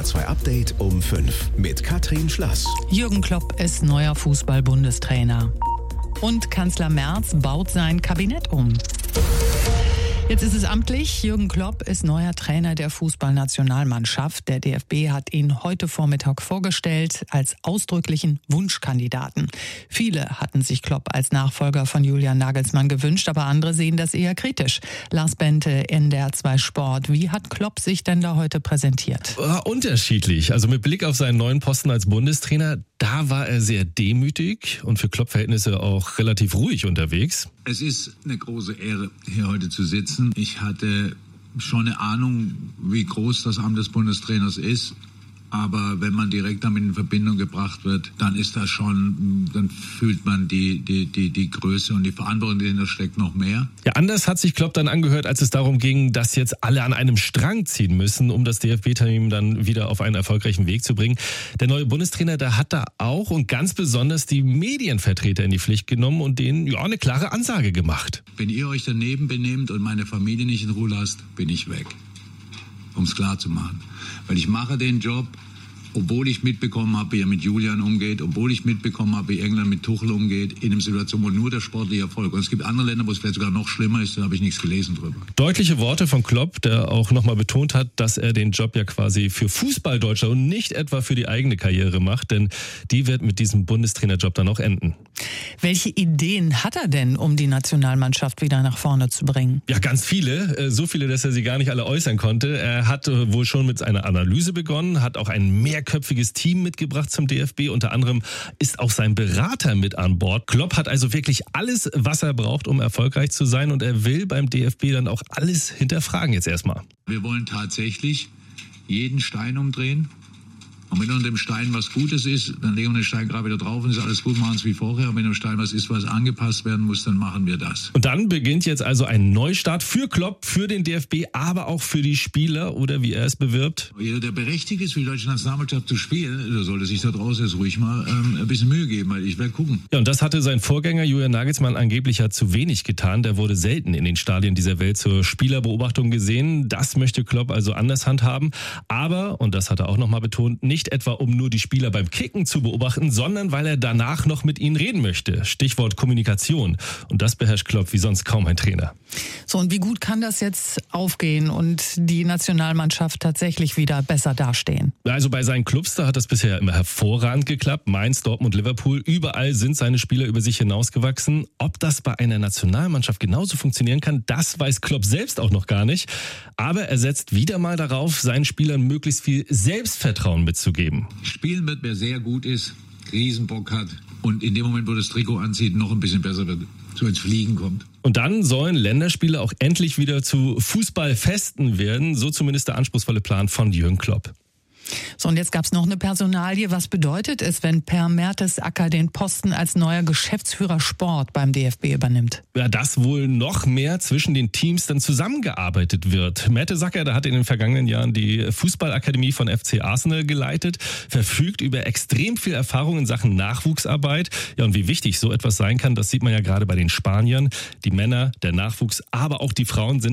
SWR 2 Update um 5 mit Katrin Schlass. Jürgen Klopp ist neuer Fußball-Bundestrainer. Und Kanzler Merz baut sein Kabinett um. Jetzt ist es amtlich. Jürgen Klopp ist neuer Trainer der Fußballnationalmannschaft. Der DFB hat ihn heute Vormittag vorgestellt als ausdrücklichen Wunschkandidaten. Viele hatten sich Klopp als Nachfolger von Julian Nagelsmann gewünscht, aber andere sehen das eher kritisch. Lars Bente, NDR 2 Sport. Wie hat Klopp sich denn da heute präsentiert? Unterschiedlich. Also mit Blick auf seinen neuen Posten als Bundestrainer, da war er sehr demütig und für Klopp-Verhältnisse auch relativ ruhig unterwegs. Es ist eine große Ehre, hier heute zu sitzen. Ich hatte schon eine Ahnung, wie groß das Amt des Bundestrainers ist. Aber wenn man direkt damit in Verbindung gebracht wird, dann ist das schon, dann fühlt man die Größe und die Verantwortung, die dahinter steckt, noch mehr. Ja, anders hat sich Klopp dann angehört, als es darum ging, dass jetzt alle an einem Strang ziehen müssen, um das DFB-Team dann wieder auf einen erfolgreichen Weg zu bringen. Der neue Bundestrainer, der hat da auch und ganz besonders die Medienvertreter in die Pflicht genommen und denen eine klare Ansage gemacht. Wenn ihr euch daneben benehmt und meine Familie nicht in Ruhe lasst, bin ich weg. Um es klar zu machen. Weil ich mache den Job, obwohl ich mitbekommen habe, wie er mit Julian umgeht, obwohl ich mitbekommen habe, wie England mit Tuchel umgeht, in einer Situation, wo nur der sportliche Erfolg. Und es gibt andere Länder, wo es vielleicht sogar noch schlimmer ist, da habe ich nichts gelesen drüber. Deutliche Worte von Klopp, der auch nochmal betont hat, dass er den Job ja quasi für Fußball-Deutschland und nicht etwa für die eigene Karriere macht, denn die wird mit diesem Bundestrainerjob dann auch enden. Welche Ideen hat er denn, um die Nationalmannschaft wieder nach vorne zu bringen? Ja, ganz viele. So viele, dass er sie gar nicht alle äußern konnte. Er hat wohl schon mit einer Analyse begonnen, hat auch ein mehrköpfiges Team mitgebracht zum DFB. Unter anderem ist auch sein Berater mit an Bord. Klopp hat also wirklich alles, was er braucht, um erfolgreich zu sein. Und er will beim DFB dann auch alles hinterfragen jetzt erstmal. Wir wollen tatsächlich jeden Stein umdrehen. Und wenn unter dem Stein was Gutes ist, dann legen wir den Stein gerade wieder drauf und ist alles gut, machen es wie vorher. Und wenn dem Stein was ist, was angepasst werden muss, dann machen wir das. Und dann beginnt jetzt also ein Neustart für Klopp, für den DFB, aber auch für die Spieler oder wie er es bewirbt. Jeder, der berechtigt ist, für die deutsche Nationalmannschaft zu spielen, der sollte sich da draußen jetzt ruhig mal ein bisschen Mühe geben, weil ich werde gucken. Ja, und das hatte sein Vorgänger Julian Nagelsmann angeblich ja zu wenig getan. Der wurde selten in den Stadien dieser Welt zur Spielerbeobachtung gesehen. Das möchte Klopp also anders handhaben. Aber, und das hat er auch nochmal betont, nicht etwa um nur die Spieler beim Kicken zu beobachten, sondern weil er danach noch mit ihnen reden möchte. Stichwort Kommunikation. Und das beherrscht Klopp wie sonst kaum ein Trainer. So, und wie gut kann das jetzt aufgehen und die Nationalmannschaft tatsächlich wieder besser dastehen? Also bei seinen Clubs, da hat das bisher immer hervorragend geklappt. Mainz, Dortmund, Liverpool, überall sind seine Spieler über sich hinausgewachsen. Ob das bei einer Nationalmannschaft genauso funktionieren kann, das weiß Klopp selbst auch noch gar nicht. Aber er setzt wieder mal darauf, seinen Spielern möglichst viel Selbstvertrauen mitzugeben. Spielen wird, wer sehr gut ist, Riesenbock hat und in dem Moment, wo das Trikot anzieht, noch ein bisschen besser wird, so ins Fliegen kommt. Und dann sollen Länderspiele auch endlich wieder zu Fußballfesten werden, so zumindest der anspruchsvolle Plan von Jürgen Klopp. So, und jetzt gab es noch eine Personalie. Was bedeutet es, wenn Per Mertesacker den Posten als neuer Geschäftsführer Sport beim DFB übernimmt? Ja, dass wohl noch mehr zwischen den Teams dann zusammengearbeitet wird. Mertesacker, der hat in den vergangenen Jahren die Fußballakademie von FC Arsenal geleitet, verfügt über extrem viel Erfahrung in Sachen Nachwuchsarbeit. Ja, und wie wichtig so etwas sein kann, das sieht man ja gerade bei den Spaniern. Die Männer, der Nachwuchs, aber auch die Frauen sind